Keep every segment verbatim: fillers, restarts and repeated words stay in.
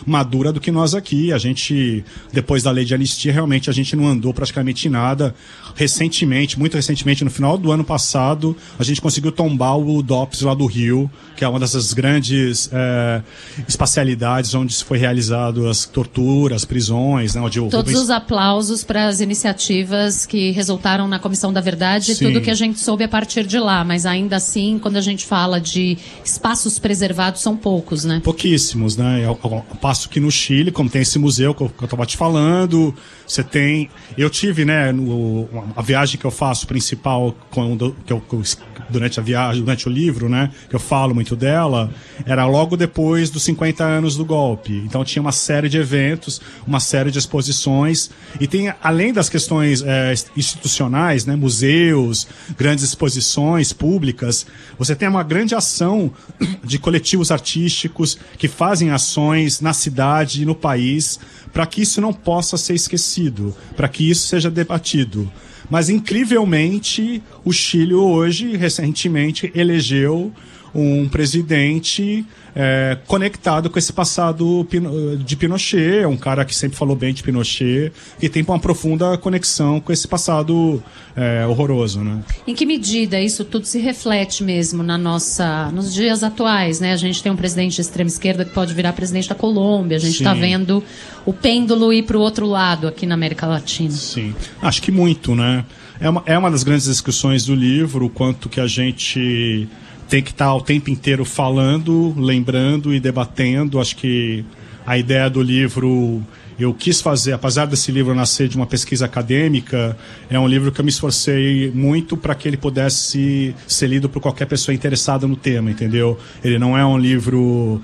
madura do que nós aqui. A gente, depois da lei de anistia, realmente a gente não andou praticamente nada. Recentemente, muito recentemente, no final do ano passado, a gente conseguiu tombar o DOPS lá do Rio, que é uma dessas grandes é, espacialidades onde se foi realizado as torturas, as prisões, né, onde o Todos Rubens... os aplausos para as iniciativas que resultaram na Comissão da Verdade e tudo que a gente soube a partir de lá, mas ainda assim, quando a gente fala de espaços preservados, são poucos, né? Pouquíssimos, né? Eu, eu passo que no Chile, como tem esse museu que eu, que eu tava te falando, você tem... Eu tive, né, no, a viagem que eu faço principal, quando, que eu, durante a viagem, durante o livro, né, que eu falo muito dela, era logo depois dos cinquenta anos do golpe. Então tinha uma série de eventos, uma série de exposições, e tem, além das questões é, institucionais, né, museus, grandes exposições públicas, você tem uma grande ação de coletivos artísticos que fazem ações na cidade e no país para que isso não possa ser esquecido, para que isso seja debatido. Mas, incrivelmente, o Chile hoje, recentemente, elegeu um presidente é, conectado com esse passado de Pinochet, um cara que sempre falou bem de Pinochet, que tem uma profunda conexão com esse passado é, horroroso, né? Em que medida isso tudo se reflete mesmo na nossa, nos dias atuais, né? A gente tem um presidente de extrema esquerda que pode virar presidente da Colômbia, a gente está vendo o pêndulo ir para o outro lado aqui na América Latina. Sim, acho que muito, né? É uma, é uma das grandes discussões do livro, o quanto que a gente tem que estar o tempo inteiro falando, lembrando e debatendo. Acho que a ideia do livro, eu quis fazer, apesar desse livro nascer de uma pesquisa acadêmica, é um livro que eu me esforcei muito para que ele pudesse ser lido por qualquer pessoa interessada no tema, entendeu? Ele não é um livro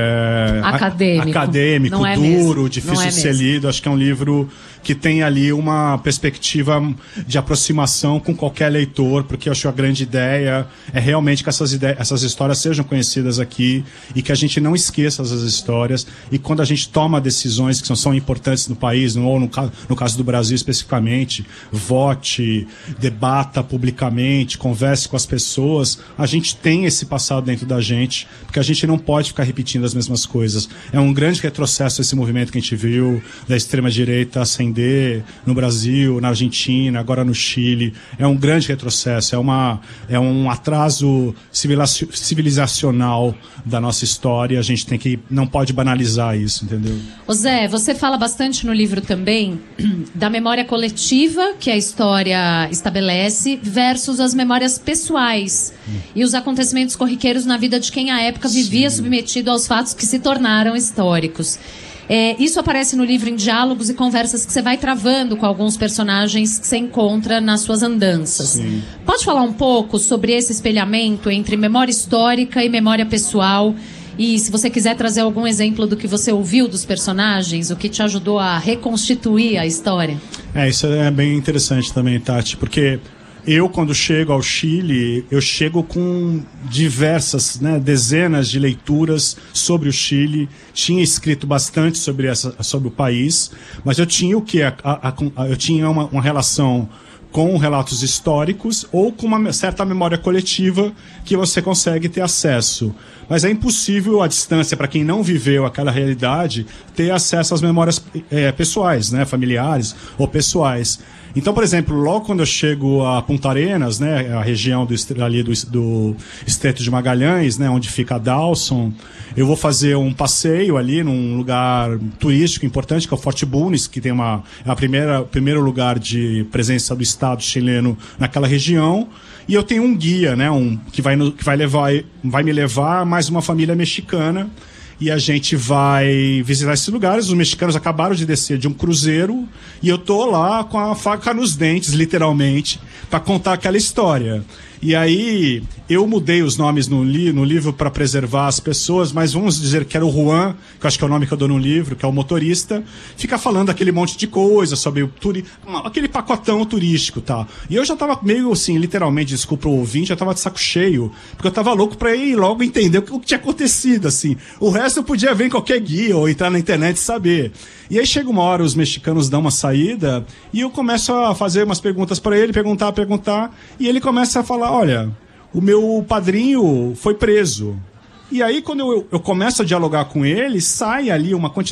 é, acadêmico, acadêmico não é duro, mesmo. difícil é de ser lido. Acho que é um livro que tem ali uma perspectiva de aproximação com qualquer leitor, porque eu acho que a grande ideia é realmente que essas, ideias, essas histórias sejam conhecidas aqui e que a gente não esqueça essas histórias, e quando a gente toma decisões que são, são importantes no país, ou no, no caso do Brasil especificamente, vote, debata publicamente, converse com as pessoas, a gente tem esse passado dentro da gente, porque a gente não pode ficar repetindo as mesmas coisas. É um grande retrocesso esse movimento que a gente viu da extrema-direita ascender no Brasil, na Argentina, agora no Chile. É um grande retrocesso, é, uma, é um atraso civilizacional da nossa história. A gente tem que, não pode banalizar isso, entendeu? Ô Zé, você fala bastante no livro também da memória coletiva que a história estabelece versus as memórias pessoais hum. e os acontecimentos corriqueiros na vida de quem à época vivia Sim. submetido aos fatos que se tornaram históricos. É, isso aparece no livro em diálogos e conversas que você vai travando com alguns personagens que você encontra nas suas andanças. Sim. Pode falar um pouco sobre esse espelhamento entre memória histórica e memória pessoal? E se você quiser trazer algum exemplo do que você ouviu dos personagens, o que te ajudou a reconstituir a história? É, isso é bem interessante também, Tati, porque eu, quando chego ao Chile, eu chego com diversas, né, dezenas de leituras sobre o Chile. Tinha escrito bastante sobre, essa, sobre o país, mas eu tinha o quê? A, a, a, eu tinha uma, uma relação com relatos históricos ou com uma certa memória coletiva que você consegue ter acesso. Mas é impossível, à distância, para quem não viveu aquela realidade, ter acesso às memórias é, pessoais, né, familiares ou pessoais. Então, por exemplo, logo quando eu chego a Punta Arenas, né, a região do, ali do, do Estreito de Magalhães, né, onde fica Dawson, eu vou fazer um passeio ali num lugar turístico importante, que é o Forte Bulnes, que tem uma, é a primeira, o primeiro lugar de presença do Estado chileno naquela região. E eu tenho um guia, né, um, que, vai, no, que vai, levar, vai me levar a mais uma família mexicana. E a gente vai visitar esses lugares. Os mexicanos acabaram de descer de um cruzeiro e eu tô lá com a faca nos dentes, literalmente, para contar aquela história. E aí eu mudei os nomes no, li, no livro para preservar as pessoas, mas vamos dizer que era o Juan, que eu acho que é o nome que eu dou no livro, que é o motorista, fica falando aquele monte de coisa sobre o turi, aquele pacotão turístico, tá? E eu já tava meio assim, literalmente, desculpa o ouvinte, já tava de saco cheio, porque eu tava louco para ir logo entender o que, o que tinha acontecido, assim. O resto eu podia ver em qualquer guia ou entrar na internet e saber. E aí chega uma hora, os mexicanos dão uma saída e eu começo a fazer umas perguntas para ele, perguntar, perguntar, e ele começa a falar, olha, o meu padrinho foi preso. E aí, quando eu, eu começo a dialogar com ele, sai ali uma quantidade